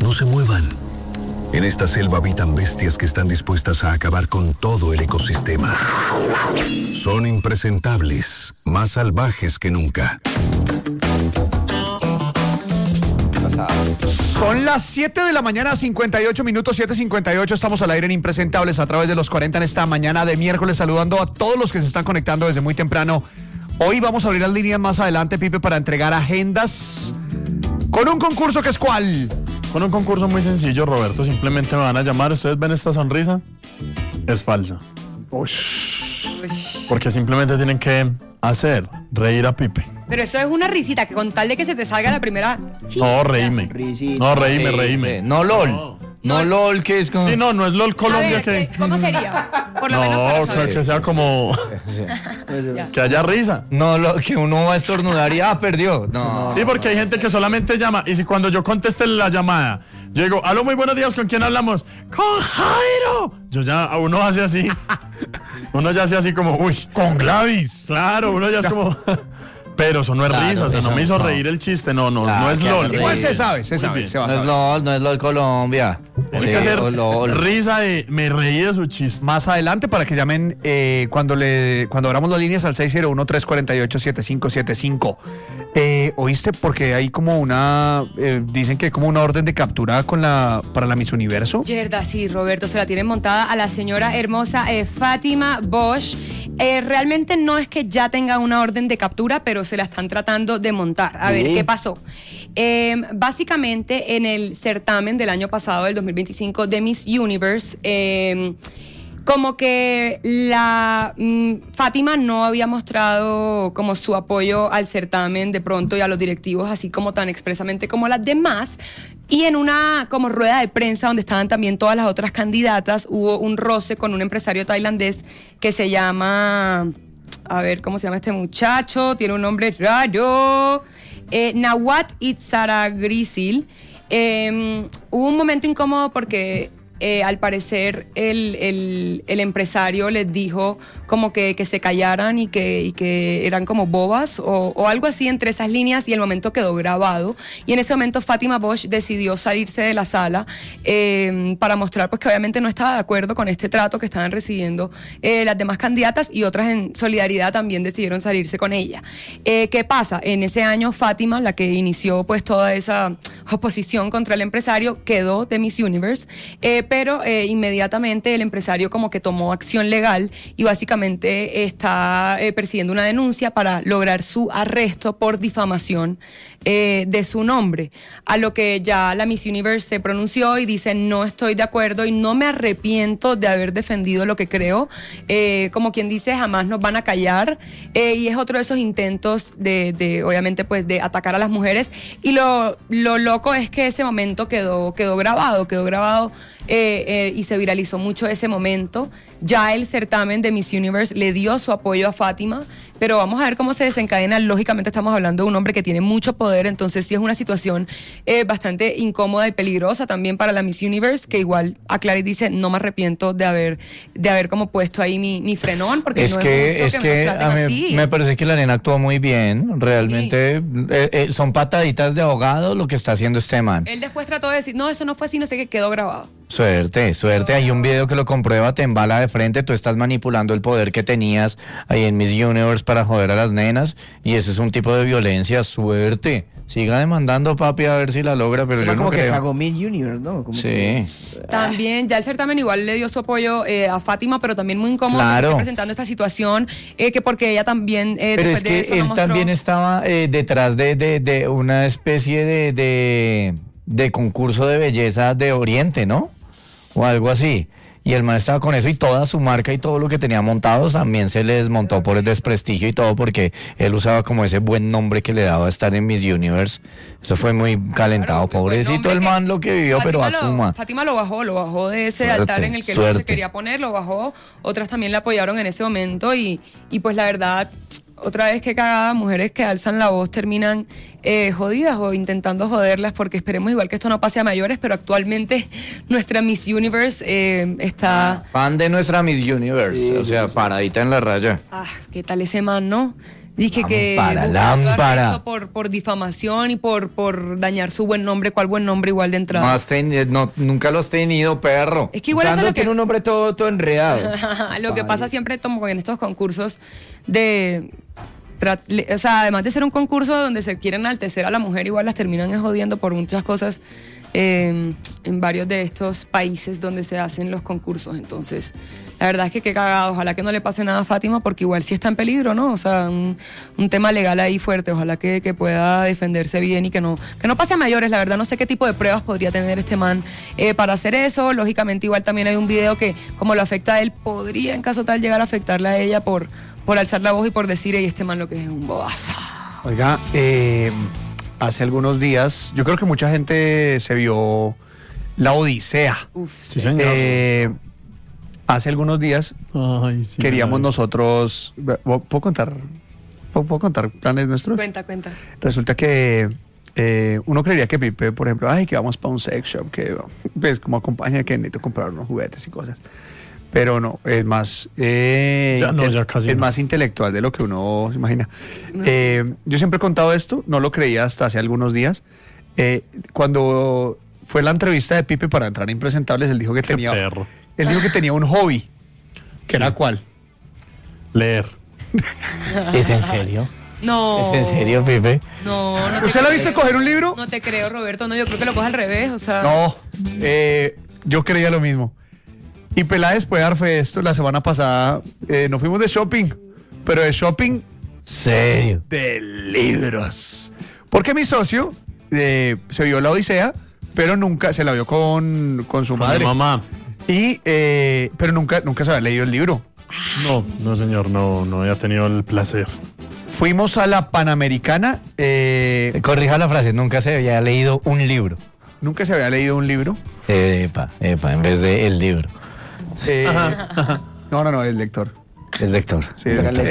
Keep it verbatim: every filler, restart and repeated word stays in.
No se muevan. En esta selva habitan bestias que están dispuestas a acabar con todo el ecosistema. Son impresentables, más salvajes que nunca. Son las siete de la mañana, cincuenta y ocho minutos, siete cincuenta y ocho. Estamos al aire en Impresentables a través de los cuarenta en esta mañana de miércoles, saludando a todos los que se están conectando desde muy temprano. Hoy vamos a abrir las líneas más adelante, Pipe, para entregar agendas con un concurso que es ¿cuál? Con un concurso muy sencillo, Roberto. Simplemente me van a llamar. ¿Ustedes ven esta sonrisa? Es falsa. Ush. Porque simplemente tienen que hacer reír a Pipe. Pero eso es una risita, que con tal de que se te salga la primera... No, reíme. Risita. No, reíme, reíme. No LOL. No, no LOL, que es como... Sí, no, no es LOL Colombia. A ver, que... ¿cómo sería? Por lo no, menos para saber. que, que sea como... que haya risa. No, lo, que uno va a estornudar y ah, perdió. No. Sí, porque hay gente que solamente llama. Y si cuando yo conteste la llamada, yo digo, aló, muy buenos días, ¿con quién hablamos? ¡Con Jairo! Yo ya, uno hace así. Uno ya hace así como, uy, con Gladys. Claro, uno ya es como... Pero eso no es Claro, risa, o sea, no me hizo no. reír el chiste, no, no, Claro, no es que LOL. reír. Igual se sabe, se Muy sabe, bien. se va a No es saber. LOL, no es LOL Colombia. Tiene Sí, que hacer o LOL. risa de me reí de su chiste. Más adelante para que llamen eh, cuando le cuando abramos las líneas al seis cero uno, tres cuatro ocho, siete cinco siete cinco. Eh, ¿Oíste? Porque hay como una... Eh, dicen que hay como una orden de captura con la para la Miss Universo. Yerda, sí, Roberto, se la tienen montada a la señora hermosa eh, Fátima Bosch. Eh, realmente no es que ya tenga una orden de captura, pero se la están tratando de montar. A ver, ¿qué pasó? Eh, básicamente, en el certamen del año pasado, del dos mil veinticinco, de Miss Universe, eh, como que la mm, Fátima no había mostrado como su apoyo al certamen de pronto y a los directivos así como tan expresamente como las demás. Y en una como rueda de prensa donde estaban también todas las otras candidatas, hubo un roce con un empresario tailandés que se llama, a ver, ¿cómo se llama este muchacho? Tiene un nombre raro. Eh, Nawat Itzaragrisil. Eh, hubo un momento incómodo porque eh, al parecer el, el, el empresario les dijo como que, que se callaran y que, y que eran como bobas o, o algo así entre esas líneas, y el momento quedó grabado. Y en ese momento Fátima Bosch decidió salirse de la sala eh, para mostrar pues que obviamente no estaba de acuerdo con este trato que estaban recibiendo eh, las demás candidatas, y otras en solidaridad también decidieron salirse con ella. Eh, ¿Qué pasa? En ese año Fátima, la que inició pues toda esa oposición contra el empresario, quedó de Miss Universe, eh, pero eh, inmediatamente el empresario como que tomó acción legal y básicamente está eh, persiguiendo una denuncia para lograr su arresto por difamación eh, de su nombre, a lo que ya la Miss Universe se pronunció y dice: no estoy de acuerdo y no me arrepiento de haber defendido lo que creo, eh, como quien dice, jamás nos van a callar, eh, y es otro de esos intentos de, de obviamente pues de atacar a las mujeres. Y lo, lo loco es que ese momento quedó, quedó grabado, quedó grabado Eh, eh, y se viralizó mucho ese momento. Ya el certamen de Miss Universe le dio su apoyo a Fátima, pero vamos a ver cómo se desencadena. Lógicamente estamos hablando de un hombre que tiene mucho poder, entonces sí es una situación eh, bastante incómoda y peligrosa también para la Miss Universe, que igual aclara y dice: no me arrepiento de haber de haber como puesto ahí mi, mi frenón, porque es no que, es es justo que, que nos traten a mí así. me parece que la nena actuó muy bien, realmente. Sí. eh, eh, son pataditas de ahogado lo que está haciendo este man. Él después trató de decir: no, eso no fue así, no sé qué, quedó grabado. Suerte, suerte. Hay un video que lo comprueba, te embala de frente, tú estás manipulando el poder que tenías ahí en Miss Universe para joder a las nenas, y eso es un tipo de violencia. Suerte. Siga demandando, papi, a ver si la logra, pero Se yo como no que creo. cagó Miss Universe, ¿no? Como sí. Que... También, ya el certamen igual le dio su apoyo eh, a Fátima, pero también muy incómodo Claro. que se esté presentando esta situación, eh, que porque ella también eh, Pero después es que de eso no él mostró... también estaba eh, detrás de, de, de una especie de, de, de concurso de belleza de Oriente, ¿no? O algo así. Y el man estaba con eso, y toda su marca y todo lo que tenía montado también se le desmontó por el desprestigio y todo, porque él usaba como ese buen nombre que le daba a estar en Miss Universe. Eso fue muy calentado, Claro, pobrecito el man lo que vivió, pero Fátima asuma. lo, Fátima lo bajó, lo bajó de ese Suerte, altar en el que no suerte. se quería poner, lo bajó. Otras también le apoyaron en ese momento, y, y pues la verdad, otra vez que cagada, mujeres que alzan la voz terminan eh, jodidas o intentando joderlas, porque esperemos igual que esto no pase a mayores, pero actualmente nuestra Miss Universe eh, está... Fan de nuestra Miss Universe, Sí, o sea, sí, sí. paradita en la raya. Ah, ¿qué tal ese man, no? Dije que Lámpara, buscando lámpara. arresto por, por difamación y por, por dañar su buen nombre. ¿Cuál buen nombre igual de entrada? No has teni- no, nunca lo has tenido, perro. Es que igual eso es Dando lo que... tiene un nombre todo, todo enredado. lo que pasa siempre como en estos concursos de... tra- le- O sea, además de ser un concurso donde se quieren enaltecer a la mujer, igual las terminan jodiendo por muchas cosas eh, en varios de estos países donde se hacen los concursos. Entonces, la verdad es que qué cagado. Ojalá que no le pase nada a Fátima, porque igual sí está en peligro, ¿no? O sea, un, un tema legal ahí fuerte. Ojalá que, que pueda defenderse bien y que no, que no pase a mayores. La verdad no sé qué tipo de pruebas podría tener este man eh, para hacer eso. Lógicamente igual también hay un video que, como lo afecta a él, podría en caso tal llegar a afectarle a ella por, por alzar la voz y por decir, y este man lo que es un bobazo. Oiga, eh, hace algunos días, yo creo que mucha gente se vio La Odisea. Uf, Sí, señor. Eh, hace algunos días Ay, sí, queríamos ay. nosotros, ¿puedo contar? ¿Puedo, puedo contar planes nuestros? Cuenta, cuenta. Resulta que eh, uno creería que Pipe, por ejemplo, ay, que vamos para un sex shop, que pues como acompaña que necesito comprar unos juguetes y cosas. Pero no, es más, eh, Ya no, inte- ya casi es no. más intelectual de lo que uno se imagina. Eh, yo siempre he contado esto, no lo creía hasta hace algunos días. Eh, cuando fue la entrevista de Pipe para entrar a Impresentables, él dijo que Qué tenía, perro. él dijo que tenía un hobby. ¿Que Sí. era cuál? Leer. ¿Es en serio? No. ¿Es en serio, Pipe? No, no te ¿Usted lo creo. viste coger un libro? No te creo, Roberto. No, yo creo que lo coge al revés, o sea. No, eh, yo creía lo mismo. Y Peláez puede dar fe de esto. La semana pasada eh, nos fuimos de shopping, pero de shopping ¿Serio? de libros. Porque mi socio eh, se vio La Odisea, pero nunca se la vio con, con su Con madre. mi mamá. Y, eh, pero nunca, nunca se había leído el libro. No, no, señor, no, no había tenido el placer. Fuimos a la Panamericana. eh, Corrija la frase, nunca se había leído un libro. nunca se había leído un libro. Epa, epa, en vez de el libro. Eh, no, no, no, el lector. El lector. Sí, El lector.